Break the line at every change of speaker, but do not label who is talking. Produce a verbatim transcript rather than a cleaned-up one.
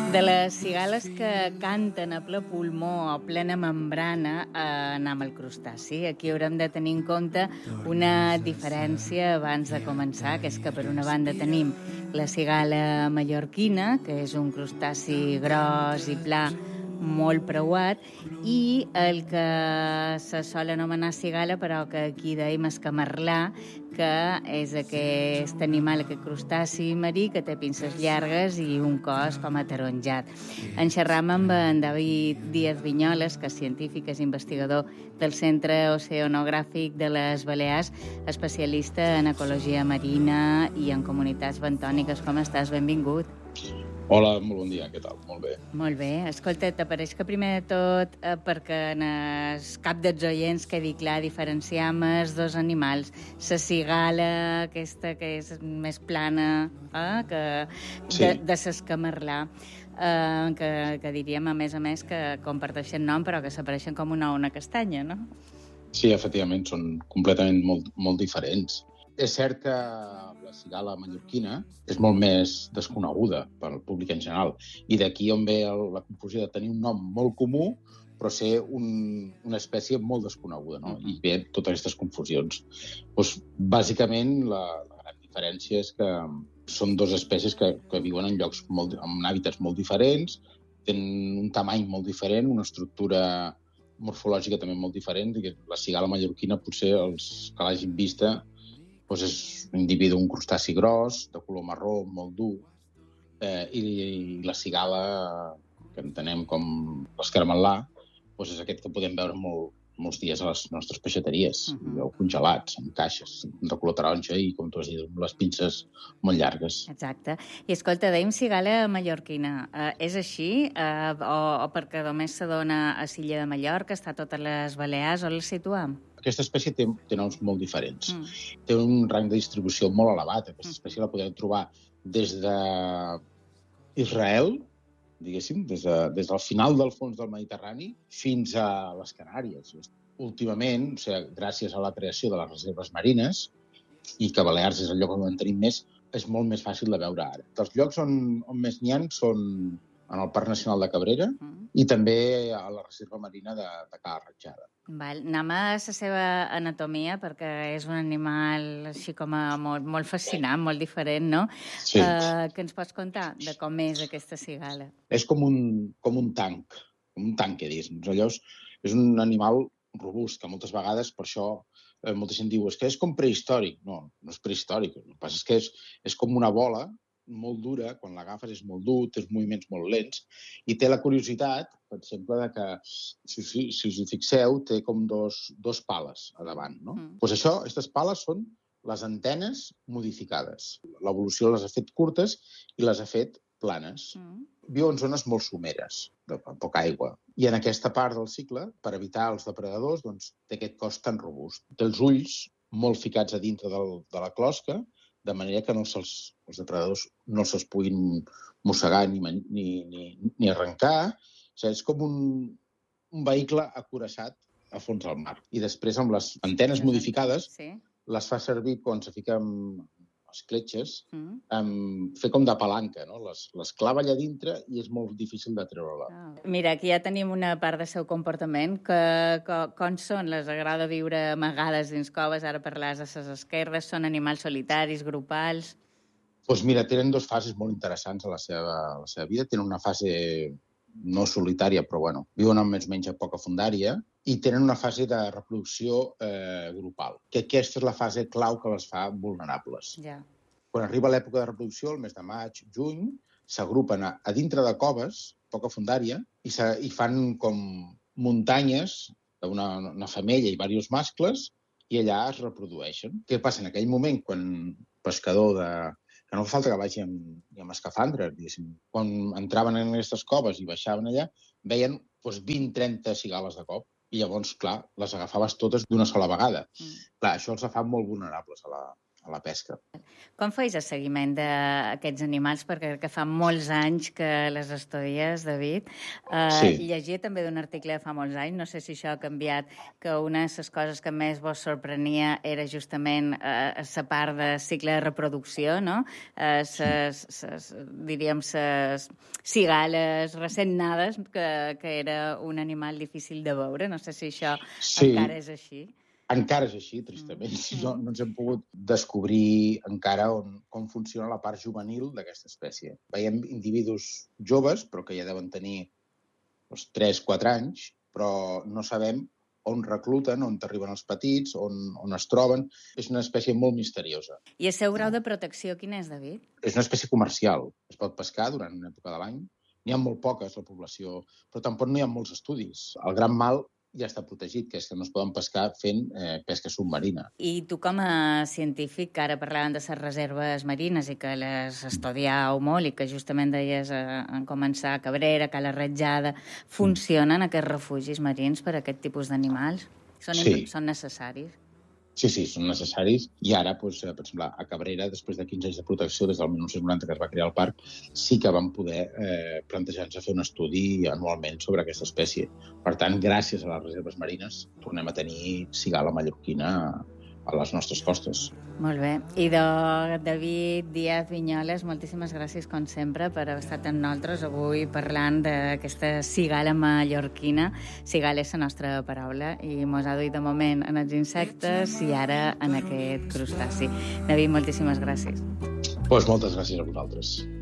De les cigales que canten a ple pulmó o plena membrana, eh, anar amb el crustaci. Aquí haurem de tenir en compte una diferència abans de començar, que és que per una banda tenim la cigala mallorquina, que és un crustaci gros i pla molt preuat, i el que se sol anomenar cigala, però que aquí dèiem escamarlà, que és aquest animal, aquest crustaci marí, que té pinces llargues i un cos com ataronjat. En xerram amb en David Díaz Vinyoles, que és científic, és investigador del Centre Oceanogràfic de les Balears, especialista en ecologia marina i en comunitats bentòniques. Com estàs? Benvingut.
Hola, molt bon dia, què tal? Molt bé.
Molt bé. Escolta, t'apareix que primer de tot, eh, perquè en el cap dels oients quedi clar, diferenciam els dos animals. La cigala, aquesta que és més plana, eh, que
Sí.
de, de l'escamarlà, eh, que, que diríem, a més a més, que comparteixen nom, però que s'apareixen com una ona castanya, no?
Sí, efectivament, són completament molt, molt diferents. És cert que la cigala mallorquina és molt més desconeguda pel públic en general, i d'aquí on ve el, la confusió de tenir un nom molt comú, però ser un, una espècie molt desconeguda, no?
Uh-huh.
I ve totes aquestes confusions. Pues, bàsicament, la, la gran diferència és que són dues espècies que, que viuen en llocs molt, en hàbitats molt diferents, tenen un tamany molt diferent, una estructura morfològica també molt diferent. La cigala mallorquina, potser els que l'hagin vista, doncs és un individu, un crustaci gros, de color marró, molt dur, eh, i, i la cigala, que entenem com l'escarmel·là, doncs és aquest que podem veure molt, molts dies a les nostres peixateries,
Uh-huh.
congelats, en caixes, de color taronja i, com tu has dit, amb les pinces molt llargues.
Exacte. I escolta, dèiem cigala mallorquina. Uh, és així? Uh, o, o perquè només se dona a l'illa de Mallorca, està a totes les Balears, on la situam?
Aquesta espècie té, té noms molt diferents.
Mm.
Té un rang de distribució molt elevat. Aquesta espècie la podem trobar des de Israel, diguéssim, des, de, des del final del fons del Mediterrani fins a les Canàries. Últimament, o sigui, gràcies a la creació de les reserves marines, i que Balears és el lloc on en tenim més, és molt més fàcil de veure ara. Els llocs on, on més n'hi ha són en el Parc Nacional de Cabrera
Mm.
i també a la reserva marina de, de Cala Ratjada.
Val. Anem a la seva anatomia, perquè és un animal així com a molt, molt fascinant, molt diferent, no?
Sí.
Uh, què ens pots contar de com és aquesta cigala?
És com un, com un tanc, com un tanc, que diguéssim. Llavors, és un animal robust, que moltes vegades, per això, eh, molta gent diu, és que és com prehistòric. No, no és prehistòric. El que passa és que és, és com una bola molt dura, quan l'agafes és molt dur, té uns moviments molt lents, i té la curiositat, per exemple, de que, si, si, si us hi fixeu, té com dos, dos pales a davant, no?
Mm.
Pues això, aquestes pales són les antenes modificades. L'evolució les ha fet curtes i les ha fet planes.
Mm.
Viu en zones molt someres, de poca aigua. I en aquesta part del cicle, per evitar els depredadors, doncs, té aquest cos tan robust. Té els ulls molt ficats a dintre del, de la closca, de manera que no se'ls, els depredadors no se'ls puguin mossegar ni, ni, ni, ni arrencar. O sigui, és com un, un vehicle acoraçat a fons del mar. I després, amb les antenes modificades,
Sí.
les fa servir quan se fica amb les cletxes,
Mm.
um, fer com de palanca, no? Les, les clava allà dintre i és molt difícil de treure-la.
Ah. Mira, aquí ja tenim una part del seu comportament, que, que com són? Les agrada viure amagades dins coves, ara parlaves de les esquerres, són animals solitaris, grupals?
Doncs mira, tenen dues fases molt interessants a la seva, a la seva vida. Tenen una fase no solitària, però bueno, viuen amb més o menys a poca fundària, i tenen una fase de reproducció eh, grupal, que aquesta és la fase clau que les fa vulnerables.
Ja.
Quan arriba l'època de reproducció, el mes de maig, juny, s'agrupen a, a dintre de coves, poca fundària, i, se, i fan com muntanyes d'una una femella i diversos mascles, i allà es reprodueixen. Què passa en aquell moment, quan pescador de... que no fa falta que vagi amb, amb escafandra, diguéssim. Quan entraven en aquestes coves i baixaven allà, veien doncs, vint trenta cigales de cop, i llavors, clar, les agafaves totes d'una sola vegada.
Mm.
Clar, això els fa molt vulnerables a la, a a la pesca.
Com feis el seguiment d'aquests animals? Perquè que fa molts anys que les estudies, David. Uh,
Sí.
Llegia també d'un article de fa molts anys, no sé si això ha canviat, que una de les coses que més vos sorprenia era justament uh, la part de cicle de reproducció, no? Uh, ses, ses, diríem, les cigales recent nades, que, que era un animal difícil de veure. No sé si això
Sí.
encara és així.
Encara és així, tristament.
Mm.
No, no ens hem pogut descobrir encara on, com funciona la part juvenil d'aquesta espècie. Veiem individus joves, però que ja deuen tenir doncs, tres quatre anys, però no sabem on recluten, on arriben els petits, on, on es troben. És una espècie molt misteriosa.
I el seu grau de protecció quin és, David?
És una espècie comercial. Es pot pescar durant una època de l'any. N'hi ha molt poques, la població, però tampoc no hi ha molts estudis. El gran mal ja està protegit, que és que no es poden pescar fent eh, pesca submarina.
I tu com a científic, que ara parlàvem de les reserves marines i que les estudiau molt i que justament deies eh, en començar a Cabrera, Cala Ratjada, funcionen aquests refugis marins per a aquest tipus d'animals? Són,
Sí.
són necessaris?
Sí, sí, són necessaris. I ara, doncs, per exemple, a Cabrera, després de quinze anys de protecció, des del dinou noranta que es va crear el parc, sí que vam poder eh, plantejar-nos fer un estudi anualment sobre aquesta espècie. Per tant, gràcies a les reserves marines, tornem a tenir cigala mallorquina a les nostres costes.
Molt bé. I de David Díaz Viñoles, moltíssimes gràcies, com sempre, per haver estat amb nosaltres avui parlant d'aquesta cigala mallorquina. Cigala és la nostra paraula i mos ha duit de moment en els insectes i ara en aquest crustaci. David, moltíssimes gràcies.
Doncs moltes gràcies a vosaltres.